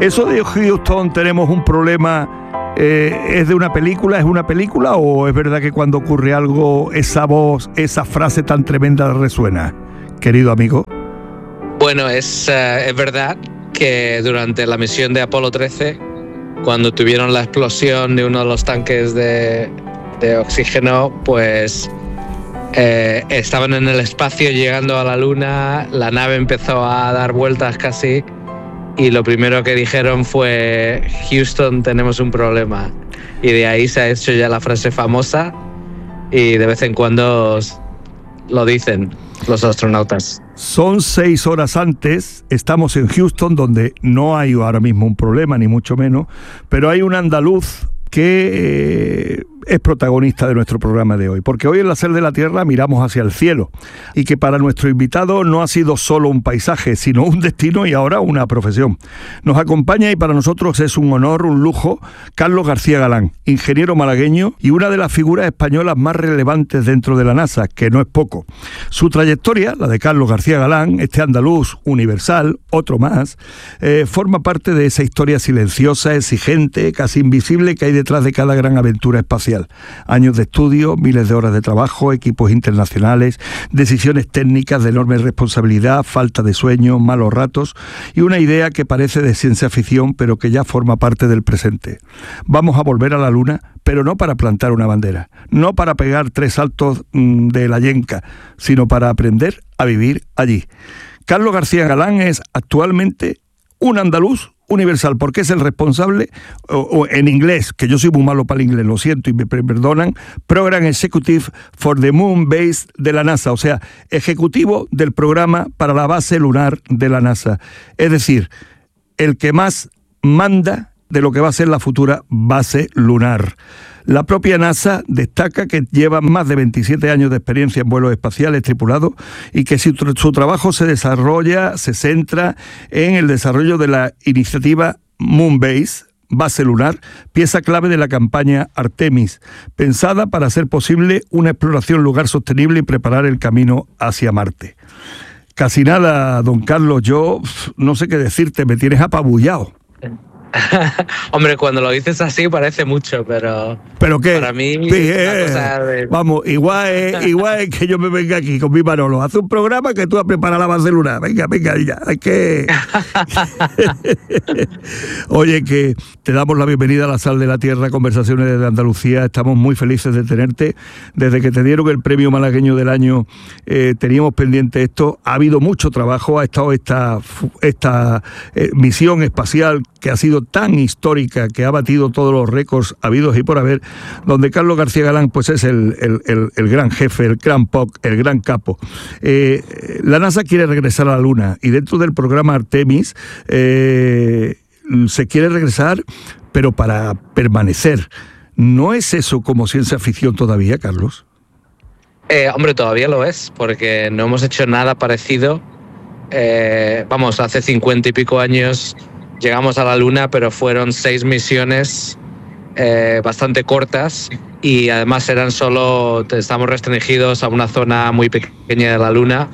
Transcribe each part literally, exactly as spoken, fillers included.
Eso de Houston tenemos un problema, eh, ¿es de una película? ¿Es una película o es verdad que cuando ocurre algo esa voz, esa frase tan tremenda resuena, querido amigo? Bueno, es, uh, es verdad que durante la misión de Apolo trece, cuando tuvieron la explosión de uno de los tanques de, de oxígeno, pues eh, estaban en el espacio llegando a la Luna, la nave empezó a dar vueltas casi, y lo primero que dijeron fue: Houston, tenemos un problema. Y de ahí se ha hecho ya la frase famosa, y de vez en cuando lo dicen los astronautas. Son seis horas antes, estamos en Houston, donde no hay ahora mismo un problema, ni mucho menos, pero hay un andaluz que eh, es protagonista de nuestro programa de hoy, porque hoy en La Sal de la Tierra miramos hacia el cielo, y que para nuestro invitado no ha sido solo un paisaje, sino un destino y ahora una profesión. Nos acompaña, y para nosotros es un honor, un lujo, Carlos García Galán, ingeniero malagueño y una de las figuras españolas más relevantes dentro de la NASA, que no es poco. Su trayectoria, la de Carlos García Galán, este andaluz universal, otro más, eh, forma parte de esa historia silenciosa, exigente, casi invisible que hay detrás de cada gran aventura espacial. Años de estudio, miles de horas de trabajo, equipos internacionales, decisiones técnicas de enorme responsabilidad, falta de sueño, malos ratos y una idea que parece de ciencia ficción pero que ya forma parte del presente. Vamos a volver a la Luna, pero no para plantar una bandera, no para pegar tres saltos mmm, de la yenca, sino para aprender a vivir allí. Carlos García Galán es actualmente un andaluz universal, porque es el responsable, o, o en inglés, que yo soy muy malo para el inglés, lo siento y me perdonan, Program Executive for the Moon Base de la NASA, o sea, ejecutivo del programa para la base lunar de la NASA. Es decir, el que más manda de lo que va a ser la futura base lunar. La propia NASA destaca que lleva más de veintisiete años de experiencia en vuelos espaciales tripulados y que su, su trabajo se desarrolla, se centra en el desarrollo de la iniciativa Moonbase, base lunar, pieza clave de la campaña Artemis, pensada para hacer posible una exploración lunar sostenible y preparar el camino hacia Marte. Casi nada, don Carlos, yo no sé qué decirte, me tienes apabullado. Hombre, cuando lo dices así parece mucho, pero ¿Pero qué? Para mí eh, cosa de... Vamos, igual es, igual es que yo me venga aquí con mi Manolo, hace un programa que tú has preparado la base lunar, venga, venga, ya, hay que... Oye, que te damos la bienvenida a La Sal de la Tierra, Conversaciones desde Andalucía, estamos muy felices de tenerte. Desde que te dieron el premio malagueño del año eh, teníamos pendiente esto, ha habido mucho trabajo, ha estado esta, esta eh, misión espacial que ha sido tan histórica, que ha batido todos los récords habidos y por haber, donde Carlos García Galán pues es el, el, el, el gran jefe, el gran P O C, el gran capo. Eh, la NASA quiere regresar a la Luna y dentro del programa Artemis eh, se quiere regresar, pero para permanecer. ¿No es eso como ciencia ficción todavía, Carlos? Eh, hombre, todavía lo es, porque no hemos hecho nada parecido. Eh, vamos, hace cincuenta y pico años llegamos a la Luna, pero fueron seis misiones eh, bastante cortas y además eran solo, estamos restringidos a una zona muy pequeña de la Luna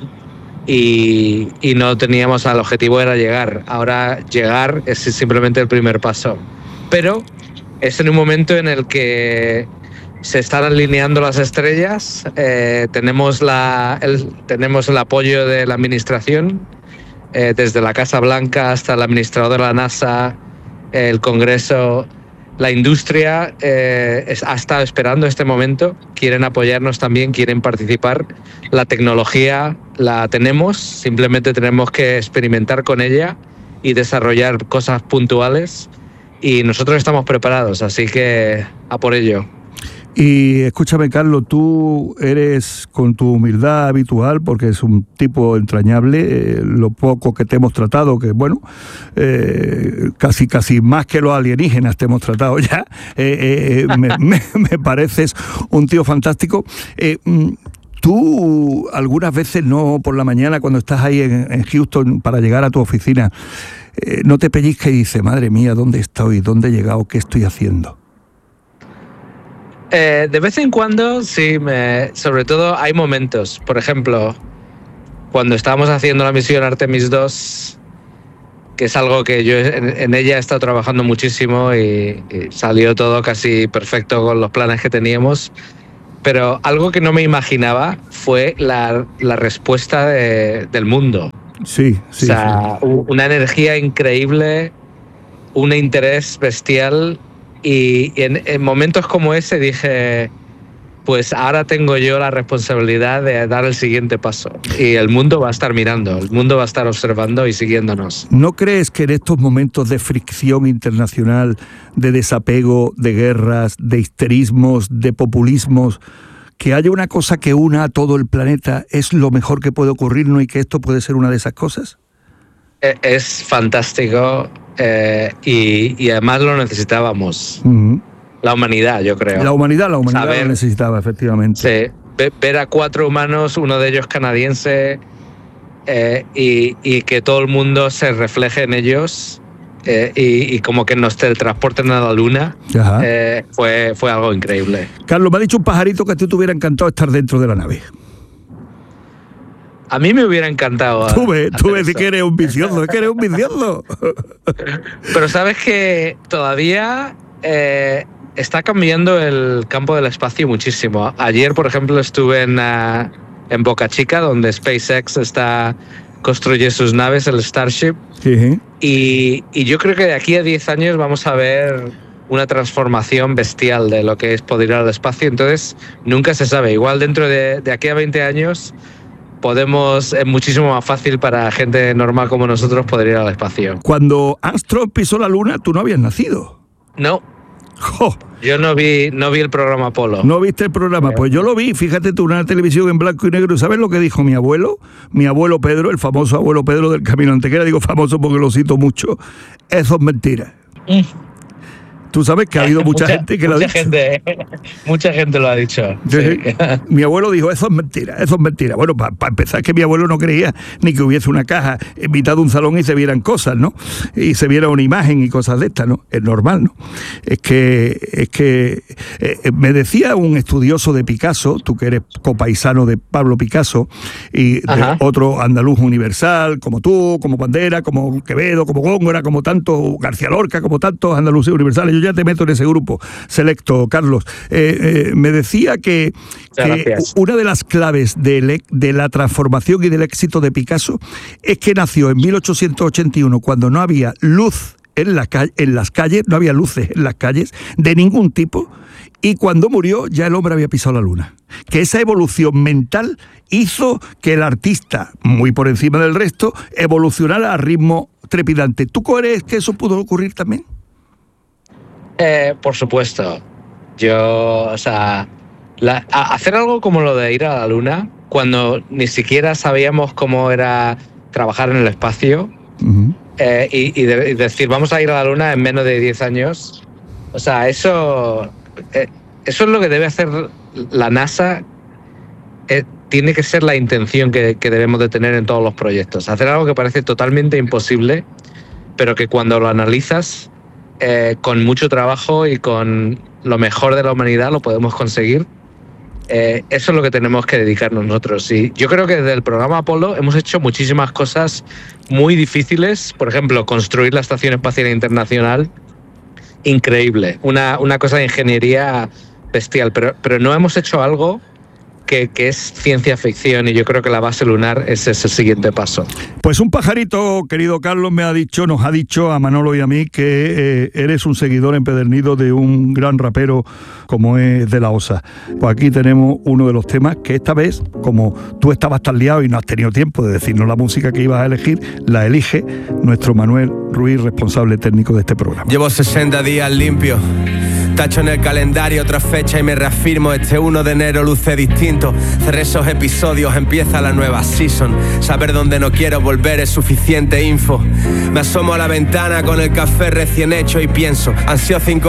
y, y no teníamos, el objetivo era llegar. Ahora llegar es simplemente el primer paso. Pero es en un momento en el que se están alineando las estrellas, eh, tenemos, la, el, tenemos el apoyo de la administración, Eh, desde la Casa Blanca hasta el administrador de la NASA, eh, el Congreso, la industria eh, es, ha estado esperando este momento, quieren apoyarnos también, quieren participar. La tecnología la tenemos, simplemente tenemos que experimentar con ella y desarrollar cosas puntuales y nosotros estamos preparados, así que a por ello. Y escúchame, Carlos, tú eres, con tu humildad habitual, porque es un tipo entrañable, eh, lo poco que te hemos tratado, que bueno, eh, casi casi más que los alienígenas te hemos tratado ya, eh, eh, me, me, me pareces un tío fantástico. Eh, tú algunas veces, no por la mañana, cuando estás ahí en, en Houston para llegar a tu oficina, eh, no te pellizcas y dices, madre mía, ¿dónde estoy? ¿Dónde he llegado? ¿Qué estoy haciendo? Eh, de vez en cuando, sí, me, sobre todo hay momentos. Por ejemplo, cuando estábamos haciendo la misión Artemis dos, que es algo que yo en, en ella he estado trabajando muchísimo y, y salió todo casi perfecto con los planes que teníamos. Pero algo que no me imaginaba fue la, la respuesta de, del mundo. Sí, sí. O sea, sí. Una energía increíble, un interés bestial y, y en, en momentos como ese dije, pues ahora tengo yo la responsabilidad de dar el siguiente paso y el mundo va a estar mirando, el mundo va a estar observando y siguiéndonos. ¿No crees que en estos momentos de fricción internacional, de desapego, de guerras, de histerismos, de populismos, que haya una cosa que una a todo el planeta es lo mejor que puede ocurrirnos y que esto puede ser una de esas cosas? Es fantástico eh, y, y además lo necesitábamos. Uh-huh. La humanidad, yo creo. La humanidad, la humanidad Saber, lo necesitaba, efectivamente. Sí, ver a cuatro humanos, uno de ellos canadiense, eh, y, y que todo el mundo se refleje en ellos eh, y, y como que nos teletransporten a la luna, eh, fue, fue algo increíble. Carlos, me ha dicho un pajarito que a ti te hubiera encantado estar dentro de la nave. A mí me hubiera encantado. Tú ves, tú ves que eres un vicioso, es que eres un vicioso. Pero sabes que todavía... Eh, está cambiando el campo del espacio muchísimo. Ayer, por ejemplo, estuve en, uh, en Boca Chica, donde SpaceX está construye sus naves, el Starship. Sí. Y, y yo creo que de aquí a diez años vamos a ver una transformación bestial de lo que es poder ir al espacio. Entonces, nunca se sabe. Igual dentro de, de aquí a veinte años podemos, es muchísimo más fácil para gente normal como nosotros poder ir al espacio. Cuando Armstrong pisó la luna, tú no habías nacido. No. ¡Oh! Yo no vi, no vi el programa Apolo. ¿No viste el programa? Pues yo lo vi, fíjate tú, una televisión en blanco y negro. ¿Sabes lo que dijo mi abuelo? Mi abuelo Pedro, el famoso abuelo Pedro del Camino Antequera. Digo famoso porque lo cito mucho. Eso es mentira. Mm. Tú sabes que ha habido mucha, mucha gente que lo ha dicho. Gente, mucha gente lo ha dicho. Sí. Mi abuelo dijo, eso es mentira, eso es mentira. Bueno, para pa empezar, que mi abuelo no creía ni que hubiese una caja en mitad de un salón y se vieran cosas, ¿no? Y se viera una imagen y cosas de estas, ¿no? Es normal, ¿no? Es que, es que eh, me decía un estudioso de Picasso, tú que eres copaisano de Pablo Picasso, y de otro andaluz universal, como tú, como Bandera, como Quevedo, como Góngora, como tantos, García Lorca, como tantos andaluces universales. Ya te meto en ese grupo selecto, Carlos. Eh, eh, me decía que, que una de las claves de, de la transformación y del éxito de Picasso es que nació en mil ochocientos ochenta y uno, cuando no había luz en, la, en las calles, no había luces en las calles de ningún tipo, y cuando murió ya el hombre había pisado la luna. Que esa evolución mental hizo que el artista, muy por encima del resto, evolucionara a ritmo trepidante. ¿Tú crees que eso pudo ocurrir también? Eh, por supuesto. Yo, o sea, la, hacer algo como lo de ir a la luna, cuando ni siquiera sabíamos cómo era trabajar en el espacio, uh-huh. eh, y, y, de, y decir, vamos a ir a la luna en menos de diez años, o sea, eso, eh, eso es lo que debe hacer la NASA. Eh, tiene que ser la intención que, que debemos de tener en todos los proyectos. Hacer algo que parece totalmente imposible, pero que cuando lo analizas, Eh, con mucho trabajo y con lo mejor de la humanidad lo podemos conseguir. Eh, eso es lo que tenemos que dedicarnos nosotros. Y yo creo que desde el programa Apolo hemos hecho muchísimas cosas muy difíciles. Por ejemplo, construir la Estación Espacial Internacional, increíble. Una, una cosa de ingeniería bestial, pero, pero no hemos hecho algo Que, que es ciencia ficción, y yo creo que la base lunar es ese siguiente paso. Pues un pajarito, querido Carlos, me ha dicho, nos ha dicho a Manolo y a mí que eh, eres un seguidor empedernido de un gran rapero como es De La Osa. Pues aquí tenemos uno de los temas que esta vez, como tú estabas tan liado y no has tenido tiempo de decirnos la música que ibas a elegir, la elige nuestro Manuel Ruiz, responsable técnico de este programa. Llevo sesenta días limpio, tacho en el calendario otra fecha y me reafirmo. Este uno de enero luce distinto. Cerré esos episodios, empieza la nueva season. Saber dónde no quiero volver es suficiente info. Me asomo a la ventana con el café recién hecho y pienso, han sido cinco